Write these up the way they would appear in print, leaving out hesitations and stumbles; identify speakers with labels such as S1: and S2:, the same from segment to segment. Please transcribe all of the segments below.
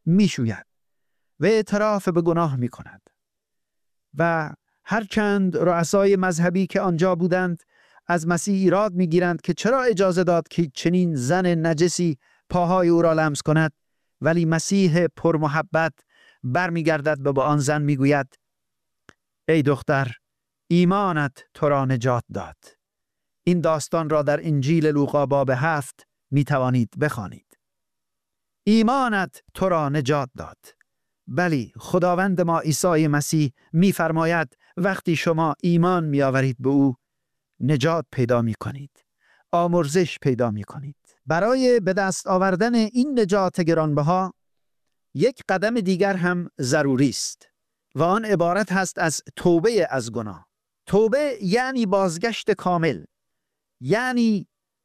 S1: میشوید و اعتراف به گناه میکند و هرچند رؤسای مذهبی که آنجا بودند از مسیح ایراد میگیرند که چرا اجازه داد که چنین زن نجسی پاهای او را لمس کند، ولی مسیح پرمحبت برمیگردد و با آن زن میگوید ای دختر، ایمانت تو را نجات داد. این داستان را در انجیل لوقا باب 7 می توانید بخوانید. ایمانت تو را نجات داد. بلی، خداوند ما عیسی مسیح می فرماید وقتی شما ایمان می آورید به او، نجات پیدا می کنید، آمرزش پیدا می کنید. برای به دست آوردن این نجات گرانبها یک قدم دیگر هم ضروری است و آن عبارت هست از توبه از گناه. توبه یعنی بازگشت کامل، یعنی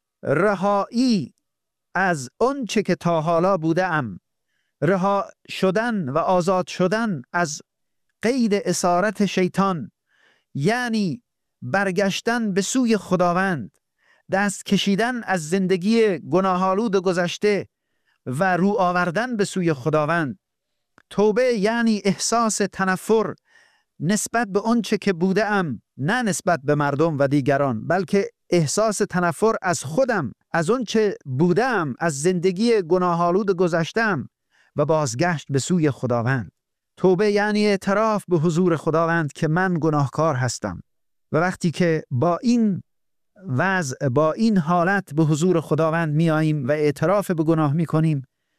S1: رهایی از اون چه که تا حالا بوده ام، رها شدن و آزاد شدن از قید اسارت شیطان، یعنی برگشتن به سوی خداوند، دست کشیدن از زندگی گناه‌آلود گذشته و رو آوردن به سوی خداوند. توبه یعنی احساس تنفر نسبت به اون چه که بوده ام، نه نسبت به مردم و دیگران، بلکه احساس تنفر از خودم، از اون چه بودم، از زندگی گناه‌آلود گذشتم و بازگشت به سوی خداوند. توبه یعنی اعتراف به حضور خداوند که من گناهکار هستم و وقتی که با این وضع، با این حالت به حضور خداوند می آییم و اعتراف به گناه می کنیم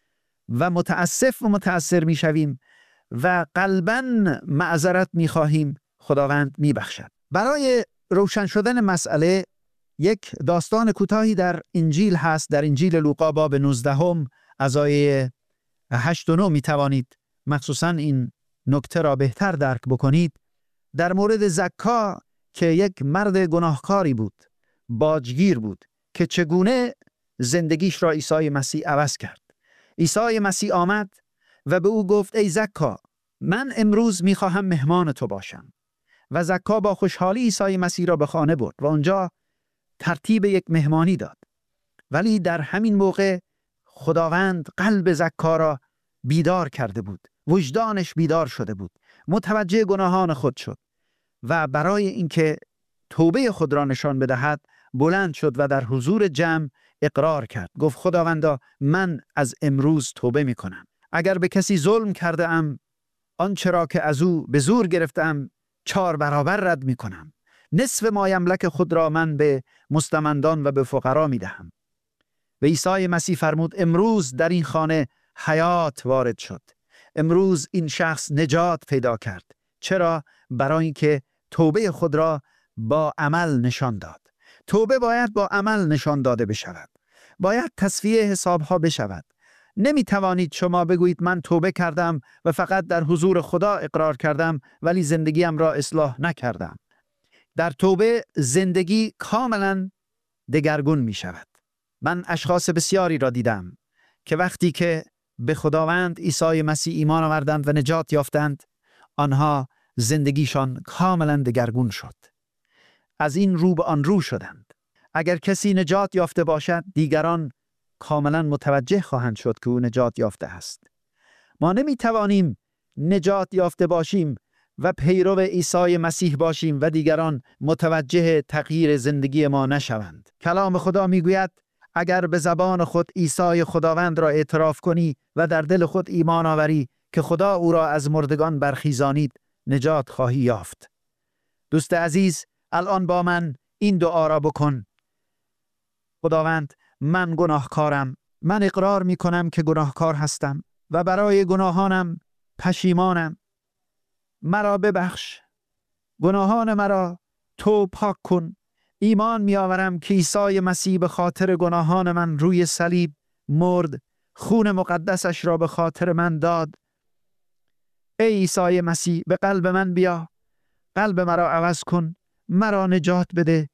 S1: و متاسف و متأثر می شویم و قلباً معذرت می خواهیم، خداوند می بخشد. برای روشن شدن مسئله یک داستان کوتاهی در انجیل هست، در انجیل لوقا باب 19 از آیه 8 و 9 می توانید مخصوصاً این نکته را بهتر درک بکنید. در مورد زکا که یک مرد گناهکاری بود، باجگیر بود، که چگونه زندگیش را عیسی مسیح عوض کرد. عیسی مسیح آمد و به او گفت ای زکا، من امروز میخواهم مهمان تو باشم. و زکا با خوشحالی عیسی مسیح را به خانه برد و آنجا ترتیب یک مهمانی داد. ولی در همین موقع خداوند قلب زکا را بیدار کرده بود، وجدانش بیدار شده بود، متوجه گناهان خود شد و برای اینکه توبه خود را نشان بدهد بلند شد و در حضور جمع اقرار کرد. گفت خداوندا، من از امروز توبه می کنم. اگر به کسی ظلم کرده ام، آنچه را که از او به زور گرفتم 4 برابر رد می کنم. نصف مایملک خود را من به مستمندان و به فقرا می دهم. و عیسی مسیح فرمود امروز در این خانه حیات وارد شد. امروز این شخص نجات پیدا کرد. چرا؟ برای اینکه توبه خود را با عمل نشان داد. توبه باید با عمل نشان داده بشود. باید تصفیه حساب ها بشود. نمی توانید شما بگویید من توبه کردم و فقط در حضور خدا اقرار کردم ولی زندگیم را اصلاح نکردم. در توبه زندگی کاملا دگرگون می شود. من اشخاص بسیاری را دیدم که وقتی که به خداوند عیسی مسیح ایمان آوردند و نجات یافتند، آنها زندگیشان کاملا دگرگون شد. از این رو به آن رو شدند. اگر کسی نجات یافته باشد، دیگران کاملا متوجه خواهند شد که او نجات یافته است. ما نمی توانیم نجات یافته باشیم و پیرو عیسی مسیح باشیم و دیگران متوجه تغییر زندگی ما نشوند. کلام خدا می گوید اگر به زبان خود عیسی خداوند را اعتراف کنی و در دل خود ایمان آوری که خدا او را از مردگان برخیزانید، نجات خواهی یافت. دوست عزیز، الان با من این دعا را بکن. خداوند، من گناهکارم. من اقرار می کنم که گناهکار هستم و برای گناهانم پشیمانم. مرا ببخش. گناهان مرا تو پاک کن. ایمان می آورم که عیسی مسیح به خاطر گناهان من روی صلیب مرد، خون مقدسش را به خاطر من داد. ای عیسی مسیح، به قلب من بیا. قلب مرا عوض کن. مرا نجات بده.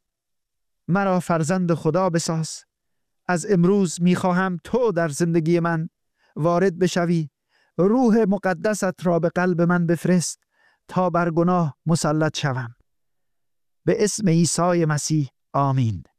S1: مرا فرزند خدا بساز. از امروز میخواهم تو در زندگی من وارد بشوی. روح مقدست را به قلب من بفرست تا بر گناه مسلط شوم. به اسم عیسی مسیح، آمین.